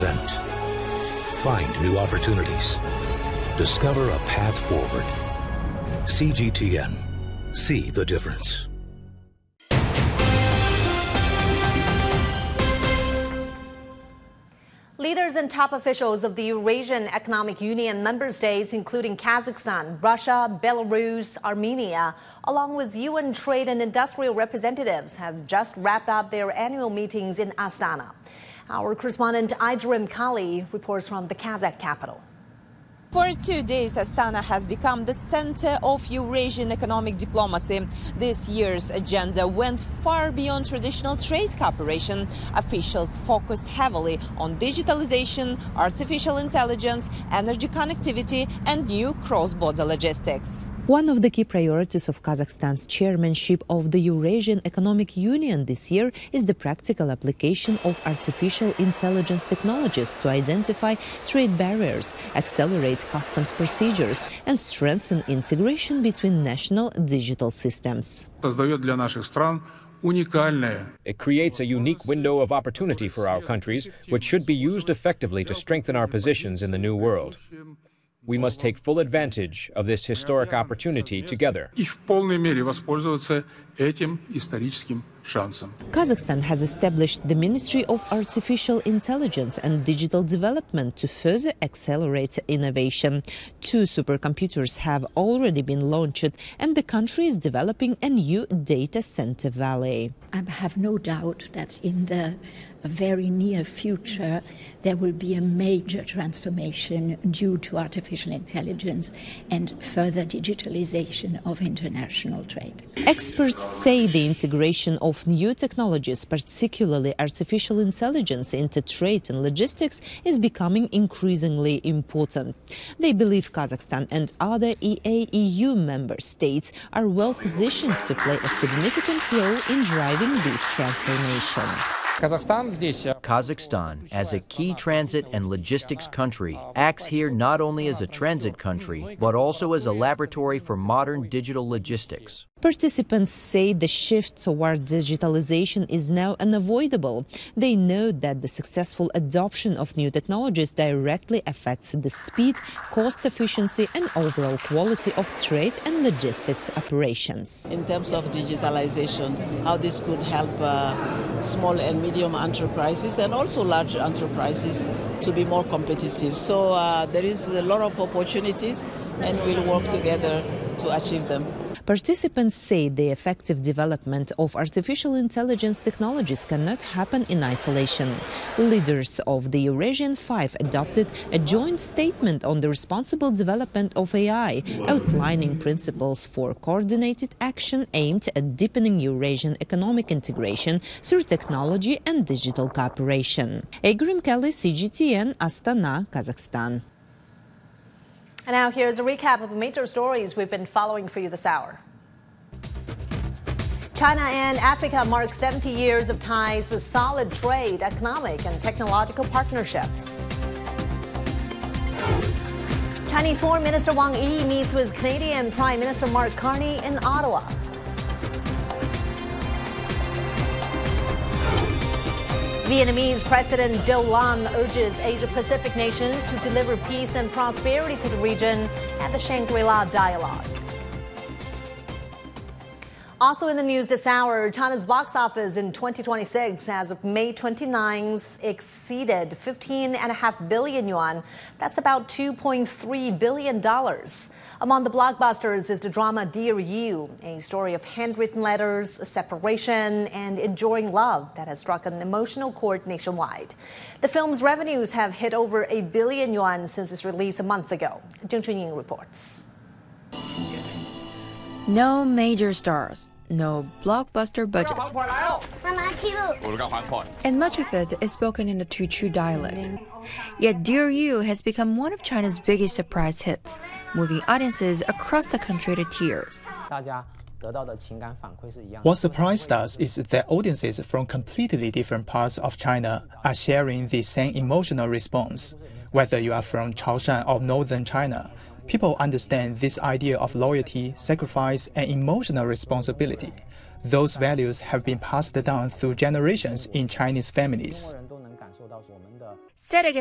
Find new opportunities. Discover a path forward. CGTN. See the difference. Leaders and top officials of the Eurasian Economic Union member states, including Kazakhstan, Russia, Belarus, Armenia, along with UN trade and industrial representatives, have just wrapped up their annual meetings in Astana. Our correspondent Idrim Kali reports from the Kazakh capital. For 2 days, Astana has become the center of Eurasian economic diplomacy. This year's agenda went far beyond traditional trade cooperation. Officials focused heavily on digitalization, artificial intelligence, energy connectivity, and new cross-border logistics. One of the key priorities of Kazakhstan's chairmanship of the Eurasian Economic Union this year is the practical application of artificial intelligence technologies to identify trade barriers, accelerate customs procedures, and strengthen integration between national digital systems. It creates a unique window of opportunity for our countries, which should be used effectively to strengthen our positions in the new world. We must take full advantage of this historic opportunity together. Kazakhstan has established the Ministry of Artificial Intelligence and Digital Development to further accelerate innovation. 2 supercomputers have already been launched, and the country is developing a new data center valley. I have no doubt that in the very near future there will be a major transformation due to artificial intelligence and further digitalization of international trade. Experts say the integration of new technologies, particularly artificial intelligence, into trade and logistics is becoming increasingly important. They believe Kazakhstan and other EAEU member states are well positioned to play a significant role in driving this transformation. Kazakhstan, as a key transit and logistics country, acts here not only as a transit country, but also as a laboratory for modern digital logistics. Participants say the shift toward digitalization is now unavoidable. They note that the successful adoption of new technologies directly affects the speed, cost efficiency, and overall quality of trade and logistics operations. In terms of digitalization, how this could help small and medium enterprises and also large enterprises to be more competitive. So there is a lot of opportunities, and we'll work together to achieve them. Participants say the effective development of artificial intelligence technologies cannot happen in isolation. Leaders of the Eurasian Five adopted a joint statement on the responsible development of AI, outlining principles for coordinated action aimed at deepening Eurasian economic integration through technology and digital cooperation. Idrim Kali, CGTN, Astana, Kazakhstan. And now here's a recap of the major stories we've been following for you this hour. China and Africa mark 70 years of ties with solid trade, economic, and technological partnerships. Chinese Foreign Minister Wang Yi meets with Canadian Prime Minister Mark Carney in Ottawa. Vietnamese President Do Lam urges Asia-Pacific nations to deliver peace and prosperity to the region at the Shangri-La Dialogue. Also in the news this hour, China's box office in 2026 as of May 29th exceeded 15.5 billion yuan. That's about $2.3 billion. Among the blockbusters is the drama Dear You, a story of handwritten letters, separation, and enduring love that has struck an emotional chord nationwide. The film's revenues have hit over 1 billion yuan since its release a month ago. Zheng Chunying reports. No major stars, no blockbuster budget. And much of it is spoken in the Teochew dialect. Yet Dear You has become one of China's biggest surprise hits, moving audiences across the country to tears. What surprised us is that audiences from completely different parts of China are sharing the same emotional response. Whether you are from Chaoshan or northern China, people understand this idea of loyalty, sacrifice, and emotional responsibility. Those values have been passed down through generations in Chinese families. Say it again.